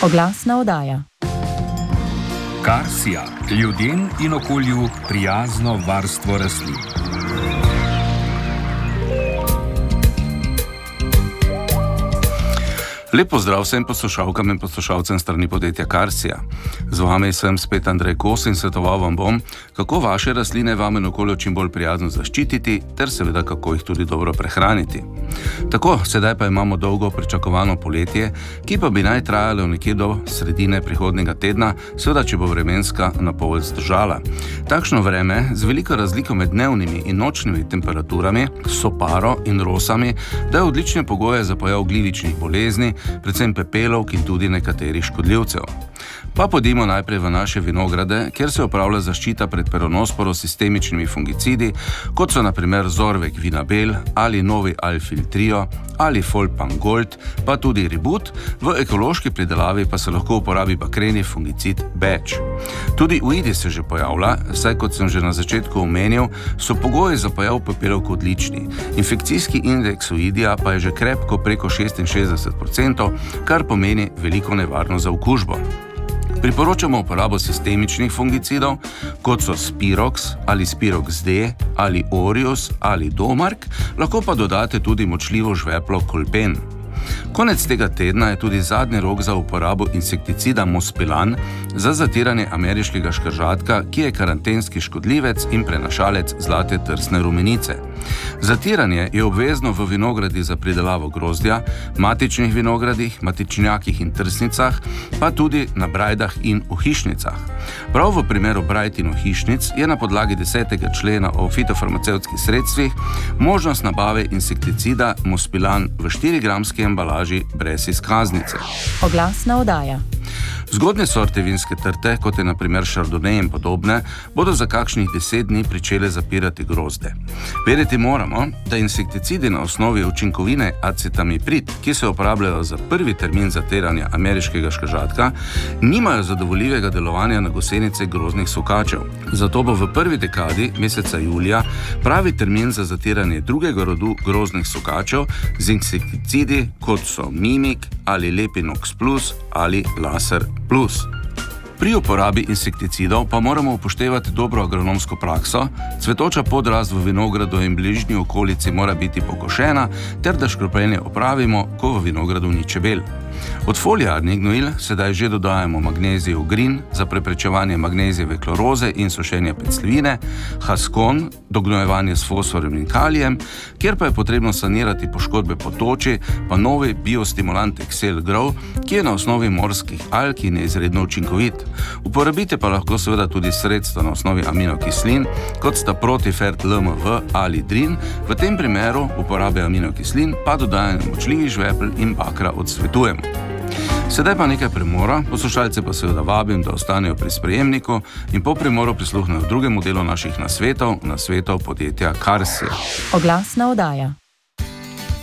Oglasna oddaja. Karsija. Ljudem in okolju prijazno varstvo rastlin. Lep pozdrav vsem poslušalkam in poslušalcem strani podjetja Karsija. Z vami sem spet Andrej Kos in svetoval vam bom, kako vaše rastline vam in okolju čim bolj prijazno zaščititi, ter seveda kako jih tudi dobro prehraniti. Tako, sedaj pa imamo dolgo pričakovano poletje, ki pa bi naj trajalo nekje do sredine prihodnjega tedna, seveda če bo vremenska napoved zdržala. Takšno vreme z veliko razliko med dnevnimi in nočnimi temperaturami, soparo in rosami, daje odlične pogoje za pojav glivičnih bolezni, predvsem pepelovk in tudi nekaterih škodljivcev. Pa pojdimo najprej v naše vinograde, kjer se opravlja zaščita pred peronosporo s sistemičnimi fungicidi, kot so na primer Zorvec Vinabel ali Novi Alfil Trio ali Folpan Gold, pa tudi Ribut, v ekološki pridelavi pa se lahko uporabi bakreni fungicid Batch. Tudi uidi se že pojavlja, saj kot sem že na začetku omenil, so pogoji za pojav pepelovk odlični. Infekcijski indeks uidija pa je že krepko preko 66%, kar pomeni veliko nevarnost za okužbo. Priporočamo uporabo sistemičnih fungicidov, kot so Spirox ali Spirox D ali Orius ali Domark, lahko pa dodate tudi močljivo žveplo Kolpen. Konec tega tedna je tudi zadnji rok za uporabo insekticida Mospilan za zatiranje ameriškega škržatka, ki je karantenski škodljivec in prenašalec zlate trsne rumenice. Zatiranje je obvezno v vinogradi za pridelavo grozdja, matičnih vinogradih, matičnjakih in trsnicah, pa tudi na brajdah in ohišnicah. Prav v primeru brajd in ohišnic je na podlagi 10. člena o fitofarmacevtskih sredstvih možnost nabave insekticida Mospilan v 4-gramski embalaži brez izkaznice. Oglasna oddaja. Zgodnje sorte vinske trte, kot je na primer Chardonnay in podobne, bodo za kakšnih 10 dni pričele zapirati grozde. Vedeti moramo, da insekticidi na osnovi učinkovine acetamiprid, ki se uporabljajo za prvi termin zatiranja ameriškega škržatka, nimajo zadovoljivega delovanja na gosenice grozdnih sokačev. Zato bo v prvi dekadi meseca julija pravi termin za zatiranje drugega rodu grozdnih sokačev z insekticidi, kot so Mimik ali Lepinox Plus ali Laser Plus. Pri uporabi insekticidov pa moramo upoštevati dobro agronomsko prakso, cvetoča podrast v vinogradu in bližnji okolici mora biti pokošena, ter da škropljenje opravimo, ko v vinogradu ni čebel. Od foliarnih gnojil sedaj že dodajamo magnezijev grin za preprečevanje magnezijeve kloroze in sušenje pecljine, Haskon, dognojevanje s fosforjem in kalijem, kjer pa je potrebno sanirati poškodbe po toči, pa novi biostimulant Excel Grow, ki je na osnovi morskih alg in je izredno učinkovit. Uporabite pa lahko seveda tudi sredstva na osnovi aminokislin, kot sta Protifert LMV ali Drin, v tem primeru uporabe aminokislin pa dodajanje močljivih žvepl in bakra odsvetujemo. Sedaj pa nekaj premora, poslušalce pa seveda vabim, da ostanejo pri sprejemniku in po premoru prisluhnejo drugemu delu naših nasvetov podjetja Karsija. Oglasna oddaja.